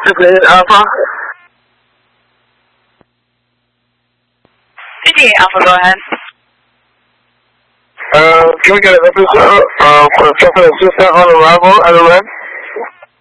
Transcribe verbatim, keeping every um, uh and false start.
fifty-eight Alpha. fifty-eight Alpha, go ahead. Uh, can we get an episode uh, for something assistant on arrival at the red?